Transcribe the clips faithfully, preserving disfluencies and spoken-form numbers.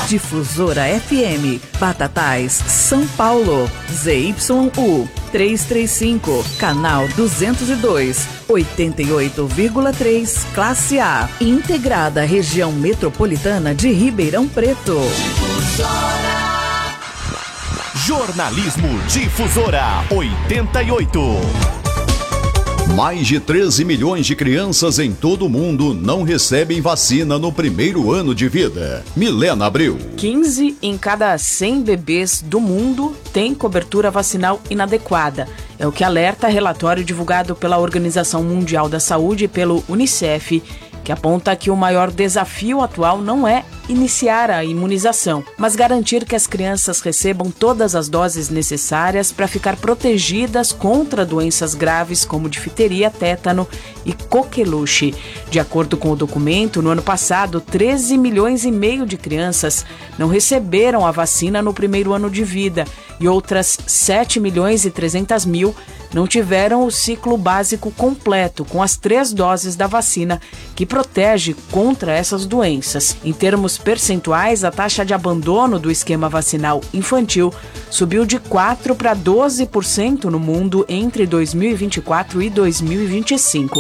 Difusora F M, Batatais, São Paulo, Z Y U trezentos e trinta e cinco, canal duzentos e dois, oitenta e oito vírgula três, classe A, integrada à região metropolitana de Ribeirão Preto. Difusora. Jornalismo Difusora oitenta e oito. Mais de treze milhões de crianças em todo o mundo não recebem vacina no primeiro ano de vida. Milena Abreu. quinze em cada cem bebês do mundo têm cobertura vacinal inadequada. É o que alerta relatório divulgado pela Organização Mundial da Saúde e pelo Unicef, que aponta que o maior desafio atual não é iniciar a imunização, mas garantir que as crianças recebam todas as doses necessárias para ficar protegidas contra doenças graves como difteria, tétano e coqueluche. De acordo com o documento, no ano passado, treze milhões e meio de crianças não receberam a vacina no primeiro ano de vida e outras sete milhões e trezentos mil não tiveram o ciclo básico completo com as três doses da vacina que protege contra essas doenças. Em termos percentuais, a taxa de abandono do esquema vacinal infantil subiu de quatro para doze por cento no mundo entre dois mil e vinte e quatro e dois mil e vinte e cinco.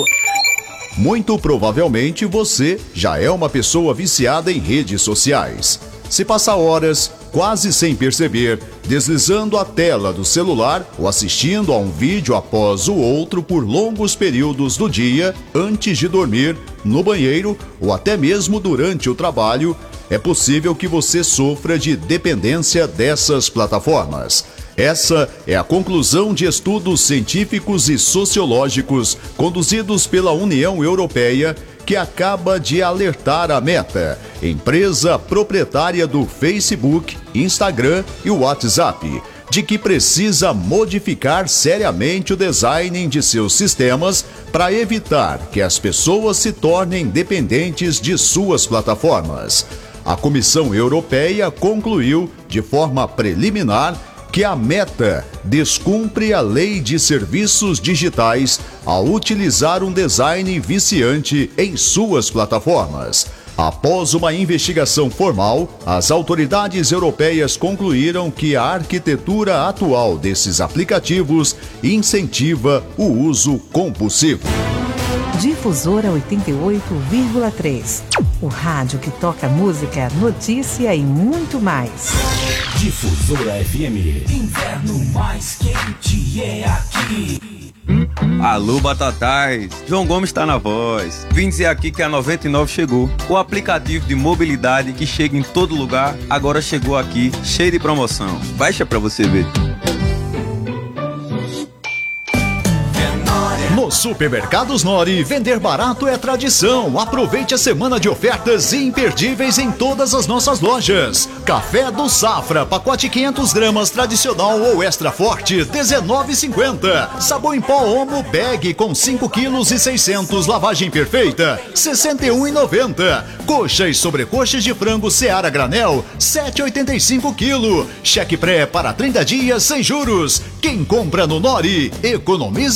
Muito provavelmente você já é uma pessoa viciada em redes sociais. Se passa horas, quase sem perceber, deslizando a tela do celular ou assistindo a um vídeo após o outro por longos períodos do dia, antes de dormir, no banheiro ou até mesmo durante o trabalho, é possível que você sofra de dependência dessas plataformas. Essa é a conclusão de estudos científicos e sociológicos conduzidos pela União Europeia, que acaba de alertar a Meta, empresa proprietária do Facebook, Instagram e WhatsApp, de que precisa modificar seriamente o design de seus sistemas para evitar que as pessoas se tornem dependentes de suas plataformas. A Comissão Europeia concluiu, de forma preliminar, que a Meta descumpre a lei de serviços digitais ao utilizar um design viciante em suas plataformas. Após uma investigação formal, as autoridades europeias concluíram que a arquitetura atual desses aplicativos incentiva o uso compulsivo. Difusora oitenta e oito vírgula três. O rádio que toca música, notícia e muito mais. Difusora F M. Inverno mais quente é aqui. Alô, Batatais! João Gomes está na voz. Vim dizer aqui que a noventa e nove chegou. O aplicativo de mobilidade que chega em todo lugar, agora chegou aqui, cheio de promoção. Baixa pra você ver. No Supermercados Nori, vender barato é tradição. Aproveite a semana de ofertas imperdíveis em todas as nossas lojas. Café do Safra, pacote quinhentas gramas tradicional ou extra forte, dezenove reais e cinquenta centavos. Sabão em pó Omo Bag com cinco quilos e seiscentos, lavagem perfeita, sessenta e um reais e noventa centavos. Coxa e sobrecoxas de frango Seara Granel, sete reais e oitenta e cinco quilos. Cheque pré para trinta dias sem juros. Quem compra no Nori, economiza